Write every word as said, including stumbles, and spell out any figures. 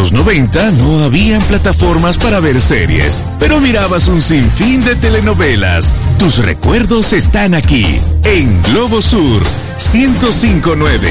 los noventa no habían plataformas para ver series, pero mirabas un sinfín de telenovelas. Tus recuerdos están aquí, en Globo Sur ciento cinco punto nueve.